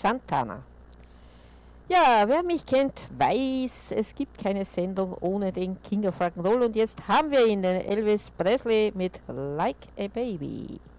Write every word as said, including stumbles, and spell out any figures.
Santana. Ja, wer mich kennt, weiß, es gibt keine Sendung ohne den King of Rock'n'Roll und jetzt haben wir ihn, den Elvis Presley mit Like a Baby.